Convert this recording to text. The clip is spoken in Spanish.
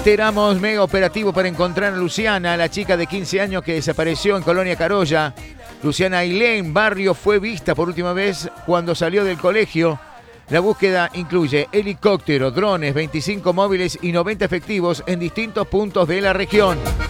Reiteramos, mega operativo para encontrar a Luciana, la chica de 15 años que desapareció en Colonia Carolla. Luciana Ailén Barrio fue vista por última vez cuando salió del colegio. La búsqueda incluye helicóptero, drones, 25 móviles y 90 efectivos en distintos puntos de la región.